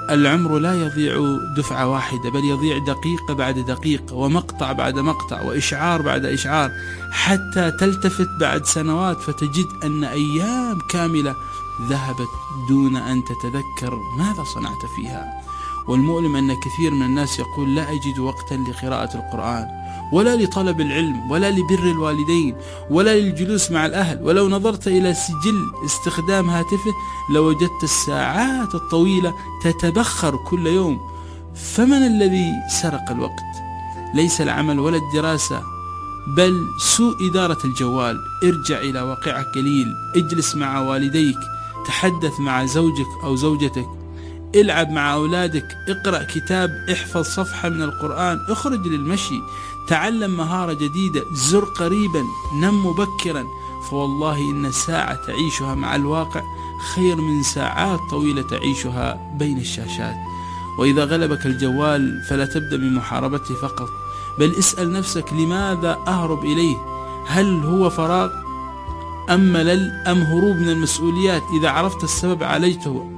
العمر لا يضيع دفعة واحدة، بل يضيع دقيقة بعد دقيقة، ومقطع بعد مقطع، وإشعار بعد إشعار، حتى تلتفت بعد سنوات فتجد أن أيام كاملة ذهبت دون أن تتذكر ماذا صنعت فيها. والمؤلم أن كثير من الناس يقول: لا أجد وقتا لقراءة القرآن، ولا لطلب العلم، ولا لبر الوالدين، ولا للجلوس مع الأهل. ولو نظرت إلى سجل استخدام هاتفه لوجدت الساعات الطويلة تتبخر كل يوم. فمن الذي سرق الوقت؟ ليس العمل ولا الدراسة، بل سوء إدارة الجوال. ارجع إلى واقعك قليل، اجلس مع والديك، تحدث مع زوجك أو زوجتك، العب مع أولادك، اقرأ كتاب، احفظ صفحة من القرآن، اخرج للمشي، تعلم مهارة جديدة، زر قريبا، نم مبكرا. فوالله إن ساعة تعيشها مع الواقع خير من ساعات طويلة تعيشها بين الشاشات. وإذا غلبك الجوال فلا تبدأ بمحاربته فقط، بل اسأل نفسك: لماذا أهرب إليه؟ هل هو فراغ أم ملل أم هروب من المسؤوليات؟ إذا عرفت السبب عالجته.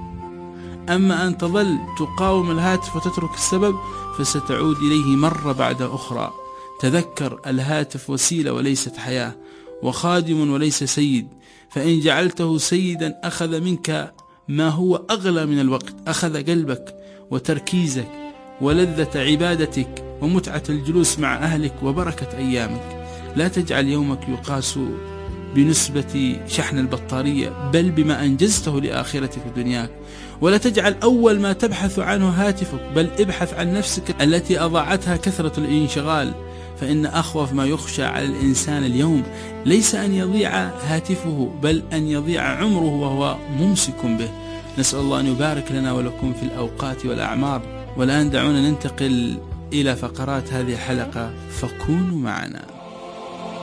أما أن تظل تقاوم الهاتف وتترك السبب فستعود إليه مرة بعد أخرى. تذكر: الهاتف وسيلة وليست حياة، وخادم وليس سيد. فإن جعلته سيدا أخذ منك ما هو أغلى من الوقت، أخذ قلبك وتركيزك ولذة عبادتك ومتعة الجلوس مع أهلك وبركة أيامك. لا تجعل يومك يقاس بنسبة شحن البطارية، بل بما أنجزته لآخرتك ودنياك. ولا تجعل أول ما تبحث عنه هاتفك، بل ابحث عن نفسك التي أضاعتها كثرة الانشغال. فإن أخوف ما يخشى على الإنسان اليوم ليس أن يضيع هاتفه، بل أن يضيع عمره وهو ممسك به. نسأل الله أن يبارك لنا ولكم في الأوقات والأعمار. والآن دعونا ننتقل إلى فقرات هذه الحلقة، فكونوا معنا.